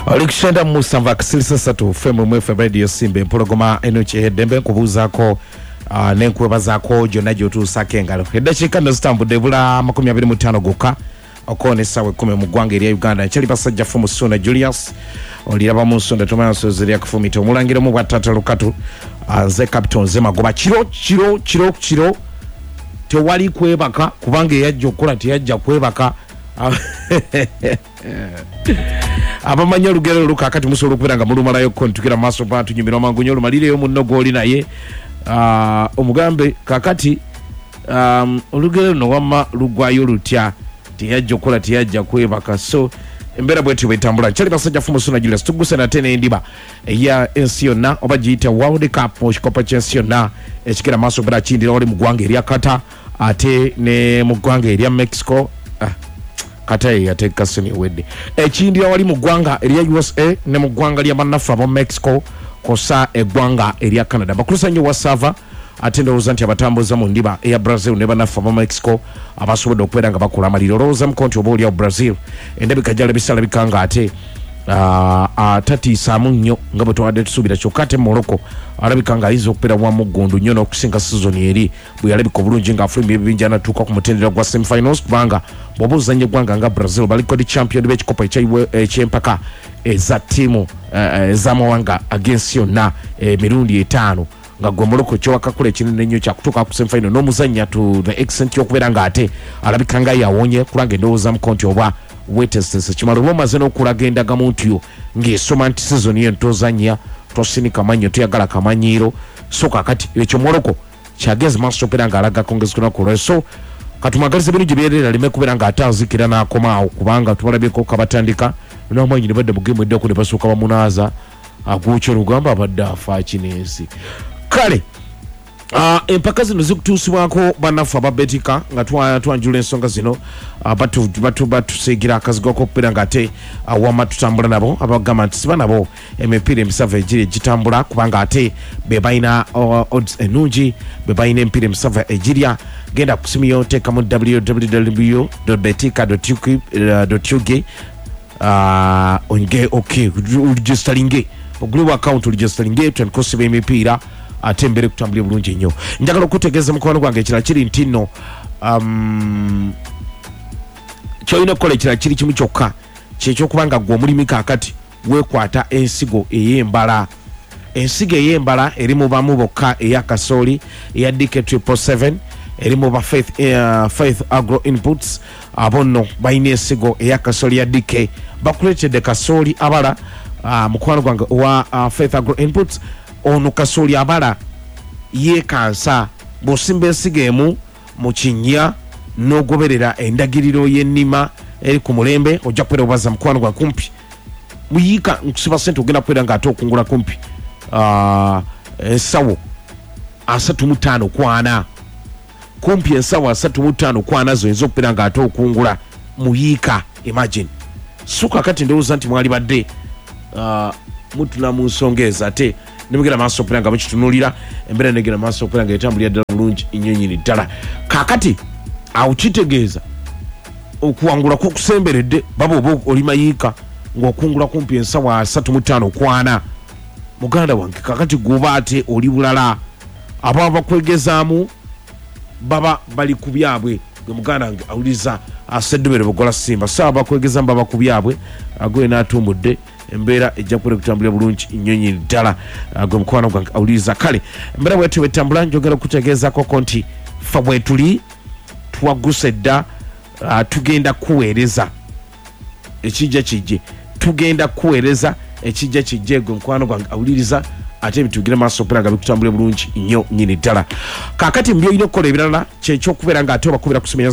Alikushenda Musamba Kisilisa Satu Femu Mwefe Radio Simbe Mpologoma Enoche Dembe Kubuzako Nenkwebazaako Jonajo tu Sakengalo Hedachika Nestambu Debula Makumi Abiri Mutano Goka Okone Sawe Kume Mugwange ya Uganda Chali Passaja Fumu Suna Julius Oliraba Musunda Tumana Soziria Kufumito Mulangira Mu Batata Lukatu Ze Captain Zema Goba Chiro Tewali kwebaka kubange yajja okola teyajja kwebaka abamanyi olugero luka akati musobola okubeera nga mulumalayo kontukira maaso bantu nyumira mangunyo olumalireyo munno gwoli naye omugambe kakati olugero luno wamma lugwayo lutya teyajja okola teyajja kwebaka so embera bwetyo bwetambula kyali basajja fumu Suna Julius tuguse nate n'endiba eya ensi yonna oba giyita World Cup mu kikopo ky'ensi yonna ekigera maaso bera kindira wali mu ggwanga erya Qatar ate ne mu ggwanga erya Mexico Qatar yateeka soni wedde ekindira wali mu ggwanga erya USA ne mu ggwanga lya bannaffe aba Mexico kosa eggwanga erya Canada bakulusa nnyo wasava ate ndowooza nti abatambuza mu ndiba eya Brazil ne bannaffe aba Mexico abasobodde okubeera nga bakola amaliro olowooza mukonti oba olyawo Brazil endabika gyala bisalabika nga ate atatiisaamu nnyo nga bwe twadde tusuubira kyokka ate Morocco alabika nga ayinza okubeera wamuggundu nnyo n'okusinga sizoni eri bwe yalabika obulungi ng'afulumya ebibinja n'atuuka ku mutendera gwa semifinals kubanga bw'oba ozannya eggwanga nga Brazil baliko di champion b'ekikopo eky'empaka eza ttiimu ez'amawanga agensi yonna emirundi 5 nga gwe Morocco kyowakakula ekinene nnyo kyakutuuka ku semifinal n'omuzannya to the extent y'okubeera ng'ate alabika nga yawonye kulanga endowooza mukonti oba wetesese kimalo bomaze n'okulaga endagamu ntiyo ng'esoma nti sizoni ye ntozannya tosinika manyo tuyagala kamanyiro so kakati ekyo Morocco kyagezi maaso okubeera ng'alaga kongezekona kulwa so katumagalize birungi byerera lime kubeera ng'atazikira n'akomaawo kubanga tubalabyeko kabatandika n'amanyi ne badde mu gemu eddako ne basooka bamunaaza agwokyo olugamba abadde afa kinensi kale empaka zino zikutuusibwako bannaffe ababetika nga twanjula ensonga zino batusiigira akazigwako okubeera ng'ate wama tutambula nabo abagamba nti siba nabo emipiira emisavu egiri egitambula kubanga ate be balina odds ennungi be balina emipiira emisavu egirya genda kusimio teekamu www.betika.uk onge okay registeringe oguliwo account registeringe twankosiba emipiira ate mbere kutambula bulungi nnyo njagala okutegeeza mukwano gwange ekirala kiri nti nno kyolina okukola ekirala kiri kimu kyokka kyekyokubanga gwe omulimi kaakati weekwata ensigo ey'embala ensigo ey'embala eri mu bamu bokka eya kasooli eya DK777 eri mu ba Faith Agro Inputs abo nno balina ensigo eya kasooli ya DK bakuleetedde kasooli abala mukwano gwange owa Faith Agro Inputs ono kasooli abala yeekansa bw'osimba ensigo emu mu kinnya n'ogoberera endagiriro y'ennima eri ku mulembe ojja kubeera obaza mukwano gwa kumpi muyiika nkusiba sente ogenda kubeera ng'ate okungula kumpi ensawo 35 kwana kumpi ensawo 35 kwana zo enza okubeera ng'ate okungula muyiika imagine so kakati ndowooza nti mwali badde mutula mu nsonga ezo ate nimugera maaso okubeera nga mukitunuulira embeera negera maaso okubeera nga etambulira ddala bulungi nnyo nnyini ddala kaakati awo kitegeeza okuwangula kukusemberedde baba oba oli mayiika ng'okungula kumpi ensawo 35 kwana muganda wange kaakati guba ate oli bulala ababa bakwegezaamu baba bali ku byabwe gwe muganda wange awuliza aseddubere bugola simba saaba bakwegezaamu baba ku byabwe agwe n'atumbudde embeera ejja kubeera kutambulira bulungi nnyo nnyini ddala gwe mukwano gwange awuliriza kale embeera bwetu bwetambula njogera okutegeezako nti fa bwe tuli tuwaguse dda tugenda kuweereza ekijja kijje tugenda kuweereza ekijja kijje gwe mukwano gwange awuliriza ate bitugire maaso okubeera nga bikutambulira bulungi nnyo nnyini ddala kaakati mu byolina okukola ebirala kyekyokubeera ng'ate obakubira kusomera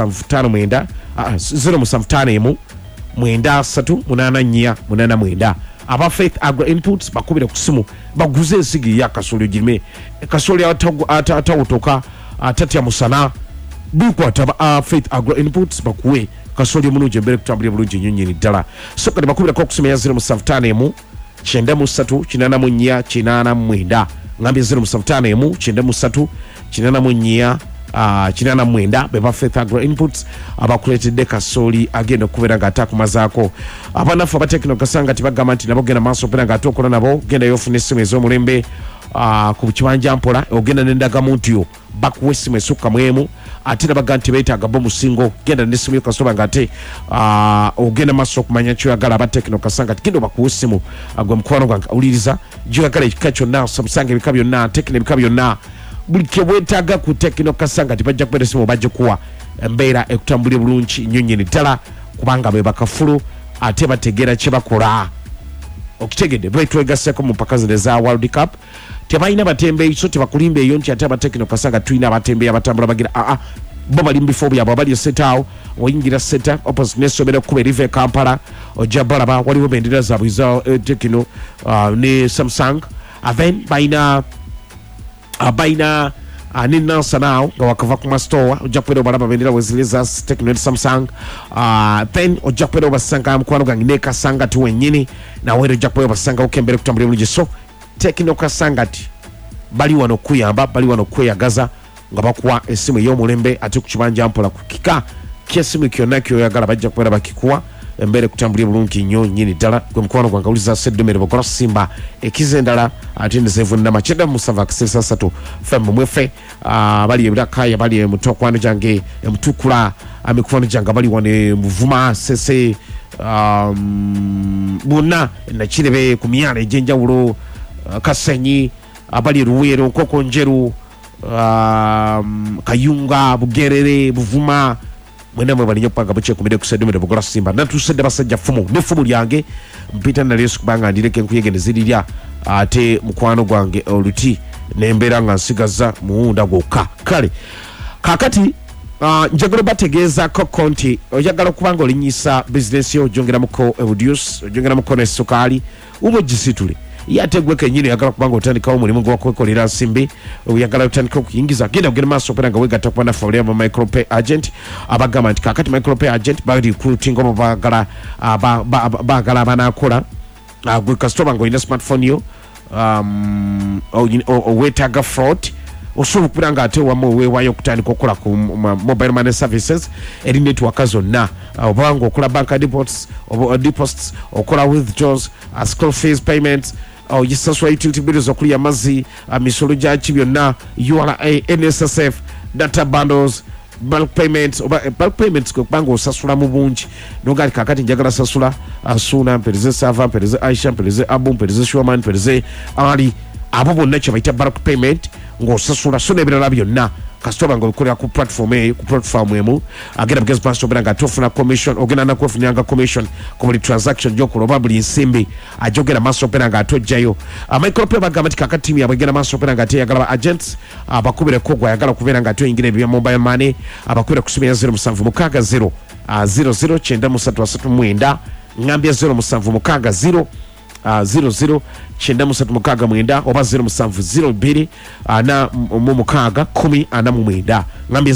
0755 9384 aba Faith Agro Inputs bakubire ku simu baguze ensigo ya kasooli girime kasooli atawutoka atatya musana bikwata Faith Agro Inputs bakuwe kasooli omulungi embere kutambulira bulungi nnyo nnyini ddala so kati bakubirako okusoma ya 0755 9384 ngambye 0755 9384 kinana mwenda beba Faith Agro Inputs abakuletedde kasooli agenda okubeera nga atakumazaako abanafu abatekino kasanga tibagamba nti nabo genda maaso pera nga ate okola nabo genda yofuna essimu ez'omulembe ku kibanja mpola ogenda n'endagamuntu yo bakuwa essimu esukka mu emu ate nabaga nti beetaaga bo musingo genda n'essimu yo kasoba nga ate ogenda maaso okumanya kyoyagala abatekino kasanga tigenda bakuwa essimu gwe mukwano gwange awuliriza gyoyagala ekika kyonna Samsung ebika byonna Tekno ebika byonna buli kyebwetaaga ku Tekno kasanga tibajja kubeera essimu bajja embeera ekutambulira bulungi nnyo nnyini ddala kubanga be bakafulu ate bategeera kye bakola okitegedde betwegasseko mu mpaka zino eza World Cup tebalina batembeeyi so tebakulimba nti ate abatekino kasanga tulina abatembeeyi abatambula bagira bo bali mu bifo byabwe abali setaawo oyingira seta opposite n'essomero kuba eriva Kampala ojja balaba waliwo bendera zaabwe za Tekino ne Samsung then balina ni Nansa now nga wakava ku mastore ojja kubeera obalaba bendera wezili za Tekino ne Samsung then ojja kubeera obasanga mukwano gange ne kasanga tu wennyini nawe ojja kubeera obasanga okembere kutambulira bulungi so Tekino kasanga ti bali wano kuyamba bali wano kweyagaza nga bakuwa essimu ey'omulembe ate ku kibanja mpola ku kika ky'essimu kyonna kyoyagala bajja kubeera bakikuwa embeera ekutambulira bulungi nnyo nnyini ddala gwe mukwano gwange awuliza Seddumere Bogola Simba ekiza endala ate ndizevunama kyenda musava akisesa satu femme mwefe bali ebirakaya bali emutokwano gyange emutukula mikwano gyange bali wano muvuma sese bonna nakirebe ku myala egy'enjawulo Kasenyi abali Luweero Nkoko Njeru Kayunga Bugerere Buvuma mwena mwe balinyo panga buche kumide kusedumire Bogola Simba natusedde basajja fumu ne fumu lyange mpita na Yesu kubanga ndireke nkuyegene zirira ate mukwano gwange oluti nembera nga nsigaza muunda gwoka kale kakati njagala bategeeza ko konti oyagala kubanga olinyisa business yo jongera muko reduce jongera muko ne sukali ubo jisitule yategwe kenyine yagala kubanga otandikawo mulimu gwakwekolera nsimbi oyagala otandika okuyingiza genda ogenda maaso opera nga wegatta kuba naffe mu micropay agent abagamba nti kakati micropay agent bali recruiting obo baagala abanaakola gwe kasitoba ng'olina smartphone yo weetaaga fraud osobola okubeera nga ate wamu weewaayo okutandika okukola ku mobile money services eri network zonna oba nga okola bank deposits okola withdrawals school fees payments yisasula utility bills okuli amazzi misolo gyaki byonna URA NSSF data bundles bulk payments kubanga osasula mu bungi nogali kakati njagala sasula Asuna mpereze Sava mpereze Aisha mpereze Abu mpereze Shuaman mpereze Ali abo bonna kye bayita bulk payment ng'osasula so n'ebirala byonna kasitoba ng'obikolera ku platform emu agenda bugezi pasitoba nga tofuna commission ogenda nakwefuniranga commission ku buli transaction gy'okola oba buli nsimbi ajogera maaso opera nga atojjayo micropay bagamba nti kakati tiimu yabwe egenda maaso opera nga ate yagala ba agents abakubireko gwe ayagala okubeera nga ate oyingira ebyo bya mobile money abakubira ku simu ya 0760 009339 ngambya 0760 009369 oba 0702 1049 ngambye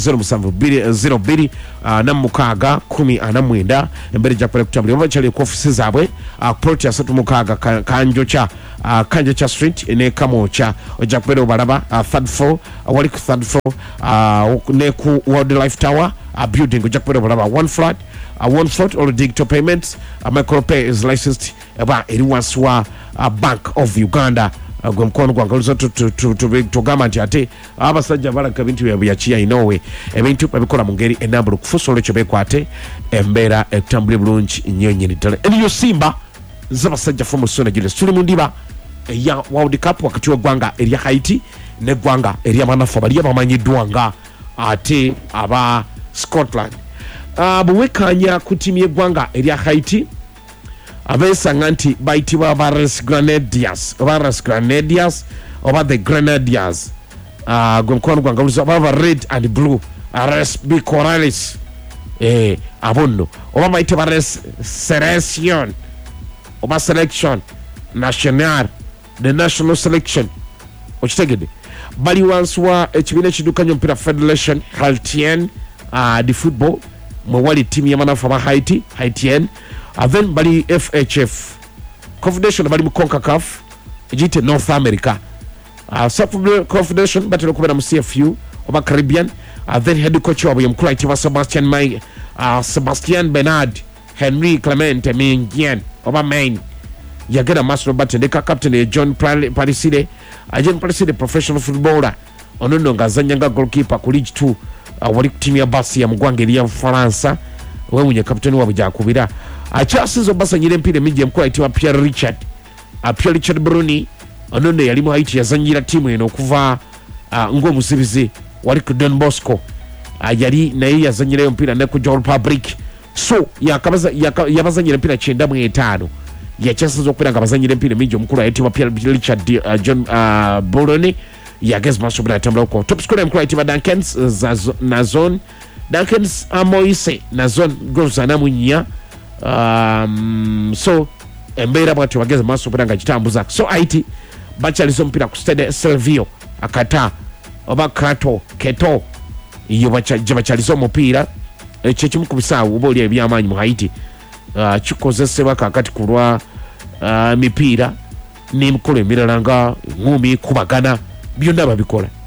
0702 embere jakpere kutambula oba kyali ku office zaabwe plot ya 36 Kanjocha Street ne Kamocha ojakpere obalaba third floor wali ku third floor ne ku Wildlife Tower building ojakpere obalaba one flat all digital payments micropay is licensed aba eri wansi wa Bank of Uganda gwe mukono gwange oluza tugamba nti ate abasajja balaka bintu byabwe yakiya inowe ebintu babikola mu ngeri enambula okufusa olwekyo bekwate embeera ekutambula bulungi nnyo nnyini ddala eriyo Simba z'abasajja fomu Sona Julius tuli mu ndiba eya World Cup wakati w'eggwanga erya Haiti n'eggwanga erya banafu bali abamanyiddwa nga ate aba Scotland bwekanya ku tiimu y'eggwanga erya Haiti abesanga nti bayitibwa aba Res Grenadiers oba the Grenadiers gwe mukwano gwange oluza oba red and blue Res Bicorales abo nno oba bayitibwa Res Selection oba Selection National the National Selection okitegedde bali wansi wa ekibiina ekidukanya omupiira Federation Haitienne de football mwe wali tiimu y'abanafu aba Haitienne then bali FHF Confederation bali mu CONCACAF North America South Confederation batera okubeera mu CFU oba Caribbean then head coach wabwe mkulu ayitibwa Sebastian Bernard Henry Clement Mengian oba main yagera maaso batendeka captain ya John Paliside professional footballer onono ngazanya nga goalkeeper ku League 2 wali ku timu ya basi ya mugwange ya Faransa wemunye captain wabwe jakubira akyasizo basanyire mpira miji mkulu ayitibwa Pierre Richard Bruni onono yali mu Haiti yazanyira timu eno okuva ng'omusibizi wali ku Don Bosco yali naye yazanyirayo mpira ne ku Joe Republic so yabazanyira mpira 95 yakyasiza okubera nga bazanyira mpira mingi omukulu ayitibwa Pierre Richard John Bruni yageza maaso bula atambula ko top scorer mkulu ayitibwa Duncans Amoise Nazon Gozana Munya so embeera bwati wageza maaso bula nga kitambuza so Haiti bakyaliza mpira ku Stade Silvio akata oba keto iyo bakyaliza omupiira kyekimu ku bisaawo oba oli ebyamaanyi mu Haiti kikozesebwa kakati kulwa mipiira n'emikolo emirala nga ngumi kubagana byonna babikola